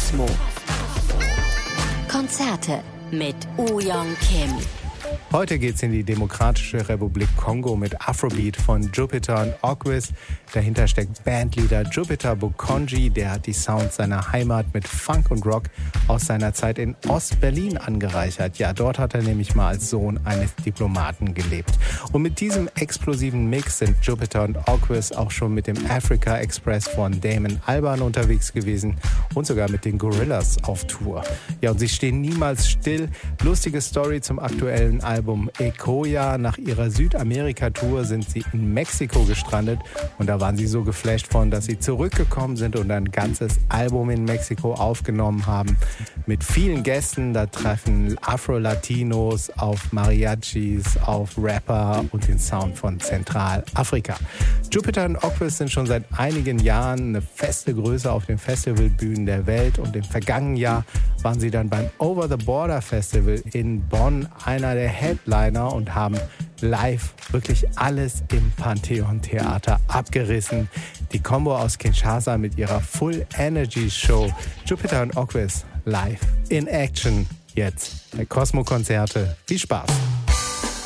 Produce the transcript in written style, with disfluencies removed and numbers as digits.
Cosmo. Konzerte mit Oh Young Kim. Heute geht's in die Demokratische Republik Kongo mit Afrobeat von Jupiter und Okwes. Dahinter steckt Bandleader Jupiter Bokonji, der hat die Sounds seiner Heimat mit Funk und Rock aus seiner Zeit in Ost-Berlin angereichert. Ja, dort hat er nämlich mal als Sohn eines Diplomaten gelebt. Und mit diesem explosiven Mix sind Jupiter und Okwes auch schon mit dem Africa Express von Damon Albarn unterwegs gewesen und sogar mit den Gorillas auf Tour. Ja, und sie stehen niemals still. Lustige Story zum aktuellen Album Ekoya. Nach ihrer Südamerika-Tour sind sie in Mexiko gestrandet und da waren sie so geflasht von, dass sie zurückgekommen sind und ein ganzes Album in Mexiko aufgenommen haben. Mit vielen Gästen, da treffen Afro-Latinos auf Mariachis, auf Rapper und den Sound von Zentralafrika. Jupiter und Okwes sind schon seit einigen Jahren eine feste Größe auf den Festivalbühnen der Welt und im vergangenen Jahr waren sie dann beim Over the Border Festival in Bonn einer der Headliner und haben live wirklich alles im Pantheon Theater abgerissen. Die Combo aus Kinshasa mit ihrer Full Energy Show. Jupiter und Okwes live in Action. Jetzt bei Cosmo Konzerte. Viel Spaß!